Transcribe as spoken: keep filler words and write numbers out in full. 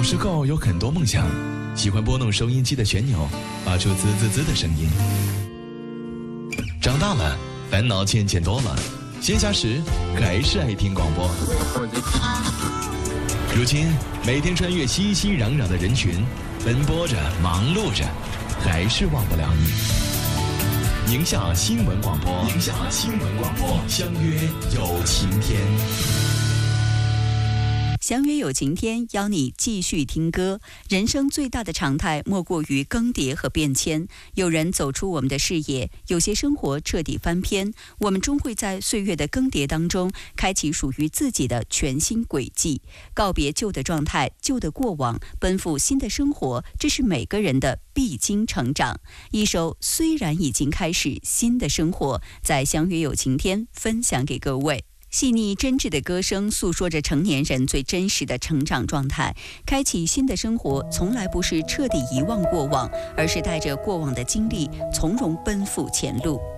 时候有很多梦想，喜欢拨弄收音机的旋钮，发出滋滋滋的声音。长大了，烦恼渐渐多了，闲暇时还是爱听广播。如今每天穿越熙熙攘攘的人群，奔波着，忙碌着，还是忘不了你。宁夏新闻广播，宁夏新闻广播，相约有晴天。 相约有晴天，邀你继续听歌。人生最大的常态莫过于更迭和变迁，有人走出我们的视野，有些生活彻底翻篇。我们终会在岁月的更迭当中，开启属于自己的全新轨迹，告别旧的状态、旧的过往，奔赴新的生活，这是每个人的必经成长。一首虽然已经开始新的生活，在相约有晴天分享给各位。细腻真挚的歌声诉说着成年人最真实的成长状态。开启新的生活，从来不是彻底遗忘过往，而是带着过往的经历，从容奔赴前路。